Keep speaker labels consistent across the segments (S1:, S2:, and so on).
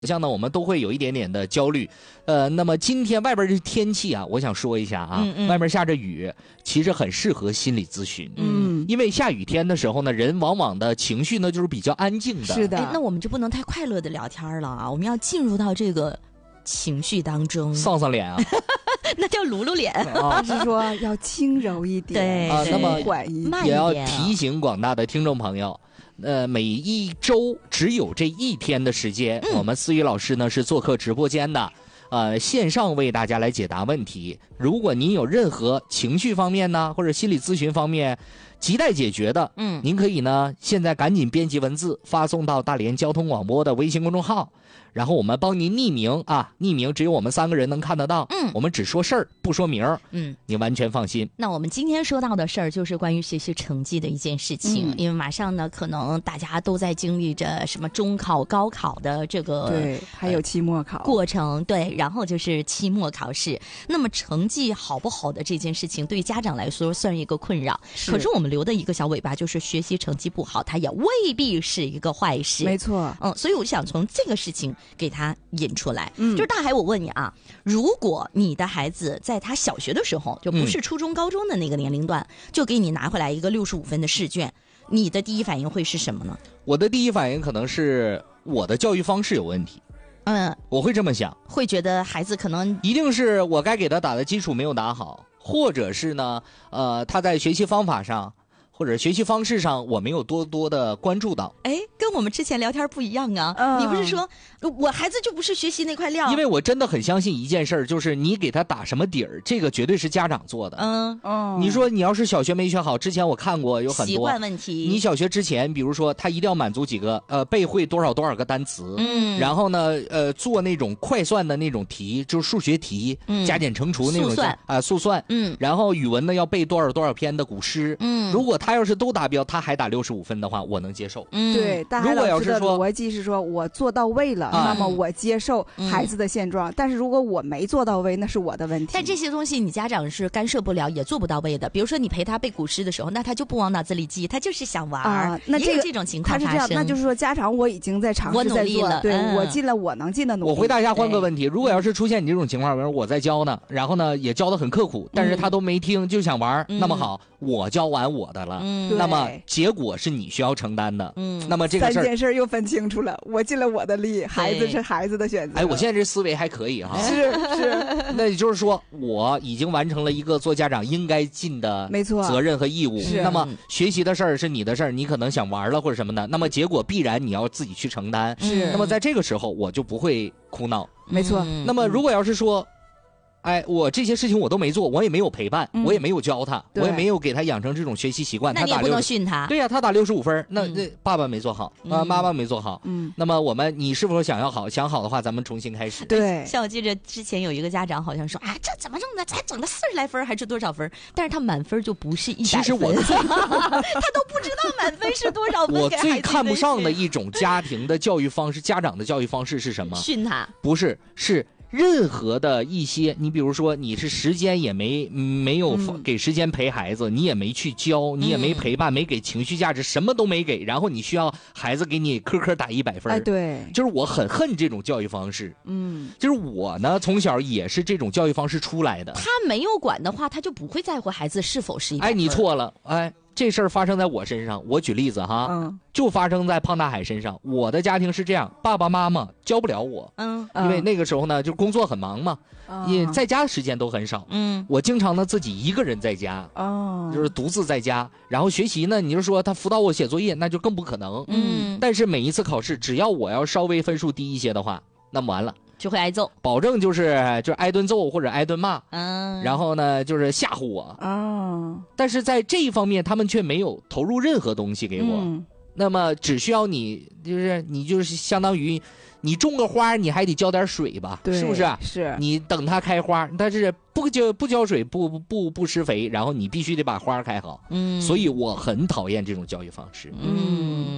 S1: 像呢，我们都会有一点点的焦虑。那么今天外边这天气啊，我想说一下啊，外面下着雨，其实很适合心理咨询。因为下雨天的时候呢，人往往的情绪呢就是比较安静的。
S2: 是的，
S3: 那我们就不能太快乐的聊天了啊，我们要进入到这个情绪当中，
S1: 丧丧脸啊，
S3: 那叫撸撸脸
S2: 啊，是说要轻柔一点，
S3: 对
S1: 啊，那么
S3: 慢一点
S1: 也要提醒广大的听众朋友。每一周只有这一天的时间，我们思雨老师呢是做客直播间的，线上为大家来解答问题。如果您有任何情绪方面呢，或者心理咨询方面亟待解决的，您可以呢现在赶紧编辑文字发送到大连交通广播的微信公众号，然后我们帮您匿名啊，匿名只有我们3个人能看得到，我们只说事儿不说名儿，你完全放心。
S3: 那我们今天说到的事儿就是关于学习成绩的一件事情，因为马上呢可能大家都在经历着什么中考、高考的这个
S2: 对，还有期末考
S3: 过程，对，然后就是期末考试。那么成绩好不好的这件事情，对于家长来说算一个困扰。可是我们留的一个小尾巴就是学习成绩不好，它也未必是一个坏事。
S2: 没错，
S3: 所以我想从这个事情给他引出来。就是大海，我问你啊，如果你的孩子在他小学的时候，就不是初中、高中的那个年龄段，就给你拿回来一个65分的试卷，你的第一反应会是什么呢？
S1: 我的第一反应可能是我的教育方式有问题。我会这么想，
S3: 会觉得孩子可能
S1: 一定是我该给他打的基础没有打好，或者是呢，他在学习方法上或者学习方式上我没有多的关注到。
S3: 跟我们之前聊天不一样啊，你不是说我孩子就不是学习那块料？
S1: 因为我真的很相信一件事儿，就是你给他打什么底儿，这个绝对是家长做的。你说你要是小学没学好，之前我看过有很多
S3: 习惯问题。
S1: 你小学之前，比如说他一定要满足几个背会多少个单词，然后呢做那种快算的那种题，就是数学题，加减乘除那种速算，然后语文呢要背多少篇的古诗，如果他要是都达标，他还打65分的话，我能接受。
S2: 对，大海老师的逻辑是说我做到位了，那么我接受孩子的现状，但是如果我没做到位，那是我的问题。
S3: 但这些东西你家长是干涉不了，也做不到位的。比如说你陪他背古诗的时候，那他就不往脑子里记，他就是想玩
S2: 那
S3: 也有这种情况发生。
S2: 他是这样，那就是说家长我已经在尝试在做了，对，我尽了我能尽的努力。
S1: 我回答一下，换个问题，如果要是出现你这种情况，比如我在教呢，然后呢也教得很刻苦，但是他都没听，就想玩，那么好，我教完我的了，那么结果是你需要承担的。那么这个
S2: 3件事又分清楚了，我尽了我的力，孩子是孩子的选择。
S1: 我现在这思维还可以哈。
S2: 是，
S1: 那也就是说，我已经完成了一个做家长应该尽的责任和义务。那么学习的事儿是你的事儿，你可能想玩了或者什么的，那么结果必然你要自己去承担。那么在这个时候，我就不会哭闹。
S2: 没错。
S1: 那么如果要是说，我这些事情我都没做，我也没有陪伴，我也没有教他，我也没有给他养成这种学习习惯。
S3: 那你也不能训他。
S1: 对呀，他打65分，那爸爸没做好，妈妈没做好。那么你是否想好的话，咱们重新开始。
S2: 对，
S3: 像我记着之前有一个家长好像说，这怎么弄的？才整了40来分还是多少分？但是他满分就不是100分。
S1: 其实我
S3: 他都不知道满分是多少分。
S1: 我最看不上的一种家庭的教育方式，家长的教育方式是什么？
S3: 训他？
S1: 不是，是任何的一些，你比如说你是时间也没有给时间陪孩子，你也没去教，你也没陪伴，没给情绪价值，什么都没给，然后你需要孩子给你科打100分。
S2: 对，
S1: 就是我很恨这种教育方式。就是我呢从小也是这种教育方式出来的。
S3: 他没有管的话，他就不会在乎孩子是否是100分。
S1: 你错了，这事儿发生在我身上，我举例子哈，就发生在胖大海身上。我的家庭是这样，爸爸妈妈教不了我，因为那个时候呢，就工作很忙嘛，也在家的时间都很少，我经常呢自己一个人在家，就是独自在家，然后学习呢，你就说他辅导我写作业，那就更不可能，但是每一次考试，只要我要稍微分数低一些的话，那么完了。
S3: 就会挨揍，
S1: 保证就是挨顿揍或者挨顿骂，然后呢就是吓唬我，但是在这一方面他们却没有投入任何东西给我，那么只需要你就是相当于你种个花，你还得浇点水吧，是不是？
S2: 是
S1: 你等它开花，但是不浇水不施肥，然后你必须得把花开好，所以我很讨厌这种教育方式，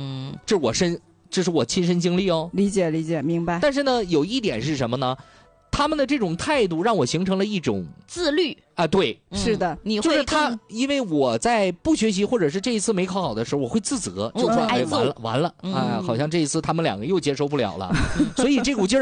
S1: 这是我亲身经历哦。
S2: 理解明白。
S1: 但是呢有一点是什么呢， 他们的这种态度让我形成了一种
S3: 自律
S1: 啊，对，
S2: 是的，
S3: 你会
S1: 就是他，因为我在不学习或者是这一次没考好的时候，我会自责，就说哎，完了，哎，好像这一次他们两个又接受不了了，所以这股劲儿。